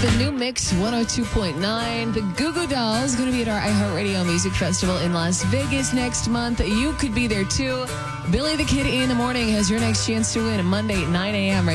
the new Mix 102.9. The Goo Goo Dolls going to be at our iHeartRadio Music Festival in Las Vegas next month. You could be there too. Billy the Kid in the Morning has your next chance to win Monday at 9 a.m. right